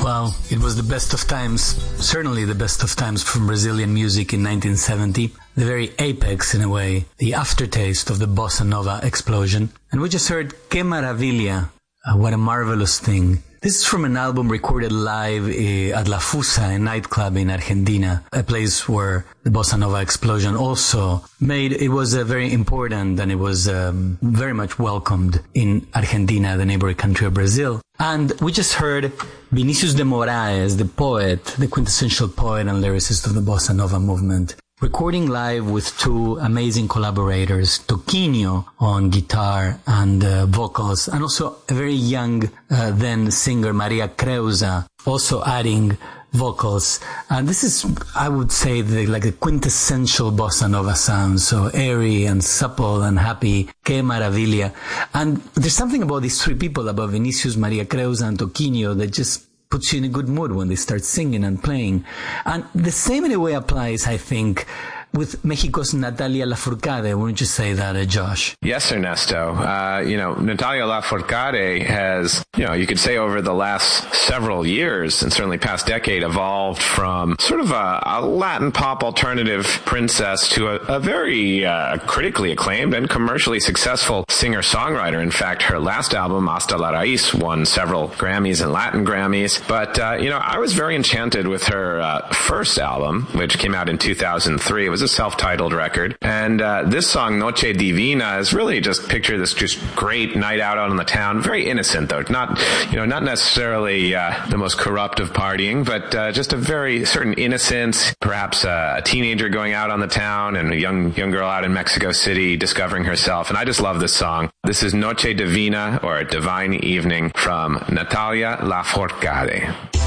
Well, it was the best of times, certainly the best of times from Brazilian music in 1970. The very apex, in a way, the aftertaste of the bossa nova explosion. And we just heard Que Maravilla, what a marvelous thing. This is from an album recorded live at La Fusa, a nightclub in Argentina, a place where the bossa nova explosion also made. It was very important, and it was very much welcomed in Argentina, the neighboring country of Brazil. And we just heard Vinicius de Moraes, the poet, the quintessential poet and lyricist of the bossa nova movement, recording live with two amazing collaborators, Toquinho on guitar and vocals, and also a very young then singer, Maria Creuza, also adding vocals. And this is, I would say, like a quintessential bossa nova sound, so airy and supple and happy. Que maravilla. And there's something about these three people, about Vinicius, Maria Creuza and Toquinho, that just puts you in a good mood when they start singing and playing. And the same in a way applies, I think, with Mexico's Natalia Lafourcade. Wouldn't you say that, Josh? Yes, Ernesto. Natalia Lafourcade has, you could say over the last several years, and certainly past decade, evolved from sort of a Latin pop alternative princess to a very critically acclaimed and commercially successful singer-songwriter. In fact, her last album, Hasta la Raíz, won several Grammys and Latin Grammys. But, I was very enchanted with her first album, which came out in 2003. It was a self-titled record. And this song, Noche Divina, is really just picture this just great night out on the town. Very innocent, though. Not necessarily the most corrupt of partying, but just a very certain innocence. Perhaps a teenager going out on the town and a young girl out in Mexico City discovering herself. And I just love this song. This is Noche Divina, or Divine Evening, from Natalia Lafourcade.